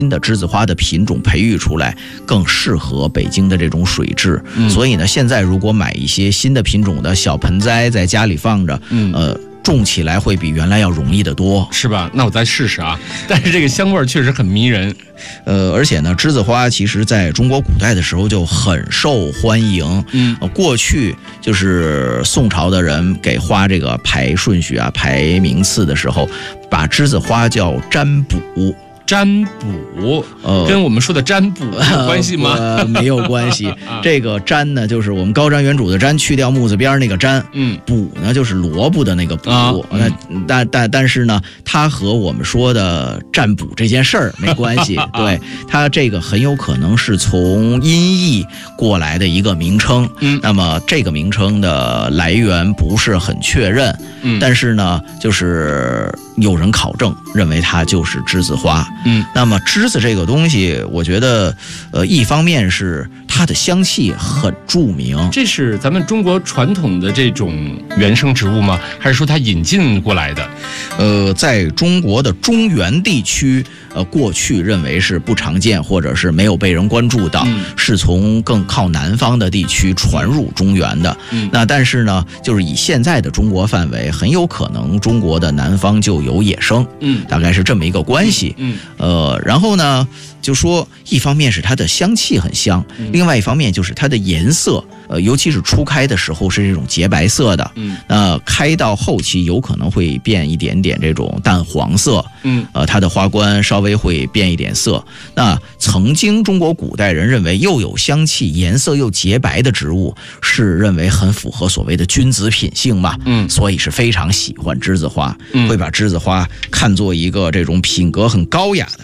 新的栀子花的品种培育出来，更适合北京的这种水质。所以呢，现在如果买一些新的品种的小盆栽在家里放着，种起来会比原来要容易得多， 是吧？那我再试试啊。但是这个香味确实很迷人。 而且呢，栀子花其实在中国古代的时候就很受欢迎。过去就是宋朝的人给花这个排顺序啊、排名次的时候，把栀子花叫占卜。 占卜，跟我们说的占卜有关系吗？ 没有关系。这个占呢，就是我们高瞻远瞩的瞻，去掉木字边那个占。卜呢，就是萝卜的那个卜。但是呢，它和我们说的占卜这件事儿没关系。对，它这个很有可能是从音译过来的一个名称。那么这个名称的来源不是很确认。但是呢，就是有人考证认为它就是栀子花。那么栀子这个东西，我觉得，一方面是它的香气很著名。 这是咱们中国传统的这种原生植物吗？还是说它引进过来的？ 在中国的中原地区，过去认为是不常见，或者是没有被人关注到，是从更靠南方的地区传入中原的。那但是呢，就是以现在的中国范围，很有可能中国的南方就有野生。大概是这么一个关系。然后呢，就说一方面是它的香气很香，另外一方面就是它的颜色，尤其是初开的时候是这种洁白色的，开到后期有可能会变一点点这种淡黄色，它的花冠稍微会变一点色。那曾经中国古代人认为又有香气、颜色又洁白的植物，是认为很符合所谓的君子品性嘛，所以是非常喜欢栀子花，会把栀子花看作一个这种品格很高雅的